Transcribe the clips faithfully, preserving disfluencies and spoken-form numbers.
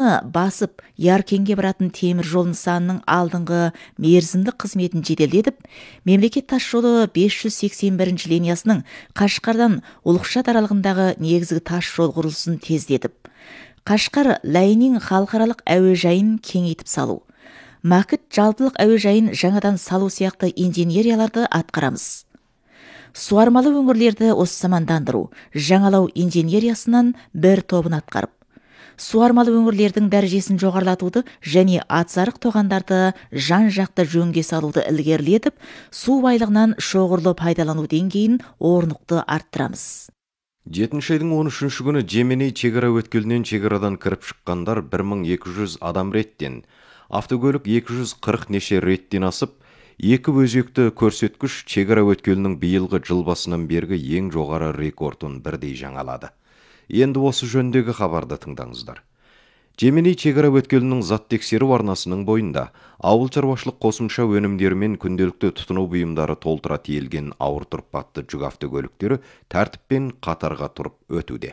қаланы басып Яркенге баратын темір жол нысанының алдыңғы мерзімді қызметін жеделдетіп, мемлекет тас жолы бес жүз сексен бірінші линиясының Қашқардан Ұлықшат аралығындағы негізгі тас жол құрылысын тездетіп, Қашқар Лайнин халықаралық әуежайын кеңейтіп салу, Мәкіт жалпылық әуежайын жаңадан салу сияқты инженерияларды атқарамыз. Суармалы өңірлерді осы замандандыру, жаңалау инженериясынан бір тобын атқарып, суармалы өңірлердің дәрежесін жоғарылатуды және атсарық тоғандарды жан-жақты жөнге салуды ілгерілетіп, су байлығынан шоғырлы пайдалану деңгейін орнықты арттырамыз. жетінші айдың он үшінші күні Жеменей шекара өткелінен шекарадан кіріп шыққандар бір мың екі жүз адам реттен, автокөлік екі жүз қырық неше реттен асып, екі өзекті көрсеткіш шекара өткелінің биылғы жыл басынан бергі ең жоғары рекордын бірдей жаңалады. Енді осы жөндегі хабарды тыңдаңыздар. Жеменей шекара өткелінің зат тексеру арнасының бойында ауыл шаруашылық қосымша өнімдерімен күнделікті тұтыну бұйымдары толтыра тиелген ауыр тұрпатты жүк автокөліктері тәртіппен қатарға тұрып өтуде.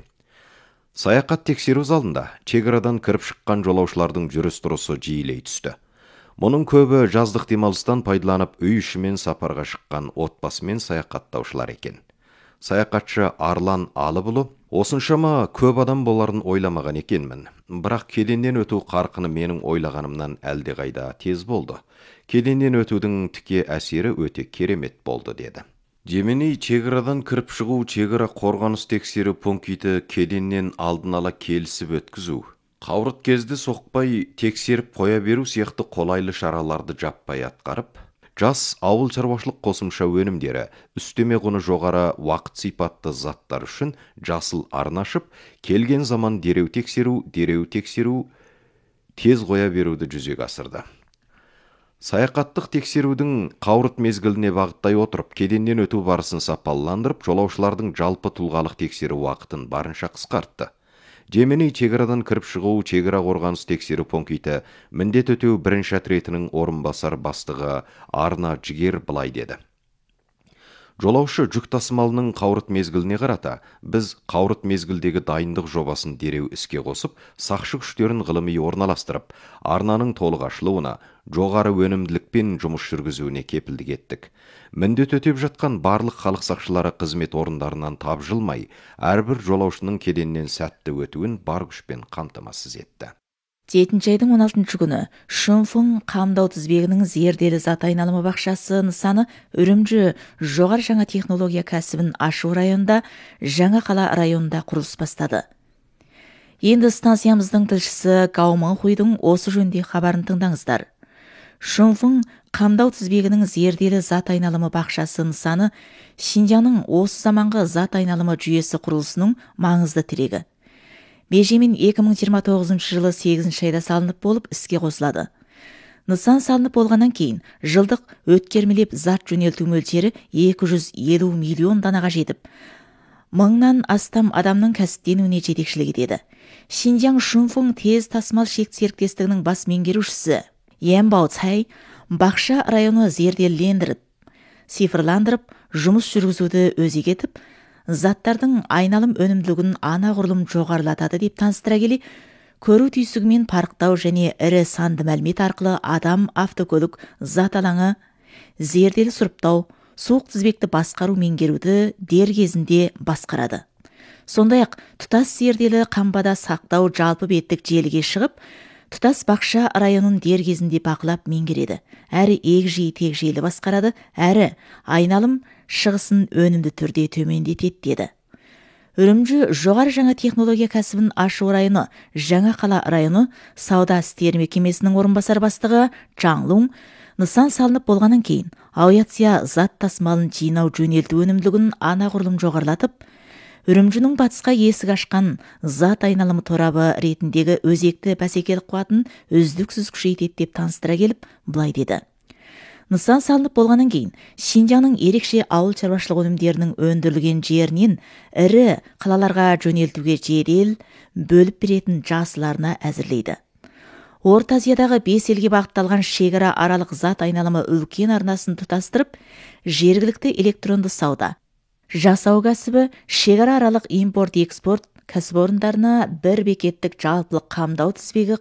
Саяхат тексеру залында шекарадан кіріп шыққан жолаушылардың жүріс-тұрысы жиілей түсті. Мұның көбі жаздық демалыстан пайдаланып үй ішімен сапарға шыққан отбасымен саяхаттаушылар екен. Саяхатшы Арлан Алыбұлы, осыншама көп адам боларын ойламаған екенмін. Бірақ кеденнен өту қарқыны менің ойлағанымнан әлдеқайда тез болды. Кеденнен өтудің тіке әсері өте керемет болды, деді. Жеменей шекарадан кіріп шығу шекара қорғаныс тексеру пункті кеденнен алдын ала келісіп өткізу, қауырт кезді соқпай тексеріп қоя беру сияқты қолайлы шараларды жаппай атқарып, жас ауыл шаруашылық қосымша өнімдері, үстеме құны жоғары уақыт сипатты заттар үшін жасыл арнашып, келген заман дереу тексеру, дереу тексеру, тез қоя беруді жүзеге асырды. Саяхаттық тексерудің қауырт мезгіліне бағыттай отырып, кеденнен өту барысын сапаландырып, жолаушылардың жалпы тұлғалық тексеру уақытын барынша қысқартты. Жеменей шекарадан кіріп шығу шекара қорғаныс тексеру пункті міндет өтеу бірінші отрядының орынбасар бастығы Арна Жігер былай деді. Жолаушы жүк тасымалының қауырт мезгіліне қарата, біз қауырт мезгілдегі дайындық жобасын дереу іске қосып, сақшы күштерін ғылыми орналастырып, арнаның толық ашылуына, жоғары өнімділікпен жұмыс жүргізуіне кепілдік еттік. Міндет өтеп жатқан барлық халық сақшылары қызмет орындарынан тапжылмай, әрбір жолаушының кеденнен сәтті өтуін бар күшпен қамтамасыз етті. жетінші айдың он алтыншы күні Шунфың қамдау тізбегінің зерделі зат айналымы бақшасы нысаны Үрімжі жоғары жаңа технология кәсібін ашу районында, жаңа қала районында құрылыс бастады. Енді станциямыздың тілшісі Гауман Хуйдың осы жөнде хабарын тыңдаңыздар. Шунфың қамдау тізбегінің зерделі зат айналымы бақшасы нысаны Шинжаңның осы заманғы зат айналымы жүйесі құрылысының маңызды тірегі. Межемен екі мың жиырма тоғызыншы жылы сегізінші айда салынып болып іске қосылады. Нысан салынып болғаннан кейін жылдық өткермелеп зат жөнелту мөлшері екі жүз елу миллион данаға жетіп, мыңнан астам адамның кәсіптенуіне жетекшілік етеді. Шинжаң Шунфың тез тасымал шект серіктестігінің бас меңгерушісі Янбао Цай бақша районы зерделендіріп, цифрландырып, жұмыс жүргізуді өзек етіп, заттардың айналым өнімділігін анағұрлым жоғарылатады деп таныстыра келе, көру түйсігімен парықтау және ірі санды мәлімет арқылы адам, автокөлік, зат алаңы, зерделі сұрыптау, суық тізбекті басқару меңгеруді дер кезінде басқарады. Сондай-ақ тұтас зерделі қамбада сақтау жалпы беттік желіге шығып, тұтас бақша районын дер кезінде бақылап меңгереді. Әрі егжей-тегжейлі басқарады, әрі айналым шығысын өнімді түрде төмендетеді деді. Үрімжі жоғары жаңа технология кәсібін ашу районы, жаңа қала районы сауда істері мекемесінің орынбасар бастығы Чаң Лун нысан салынып болғаннан кейін авиация зат тасымалын жинау жөнелту өнімділігін анағұрлым жоғарылатып, Үрімжінің батысқа есік ашқан зат айналымы торабы ретіндегі өзекті бәсекелік қуатын үздіксіз күшейтеді деп таныстыра келіп, былай деді. Нысан салынып болғаннан кейін Шинжаңның ерекше ауыл шаруашылық өнімдерінің өндірілген жерінен ірі қалаларға жөнелтуге жедел бөліп беретін жасыларына әзірлейді. Орта Азиядағы бес елге бағытталған шекара аралық зат айналымы үлкен арнасын тұтастырып, жергілікті электронды сауда, жасау кәсібі, шекара аралық импорт-экспорт кәсіпорындарына бір бекеттік жалпылық қамдау тізбегі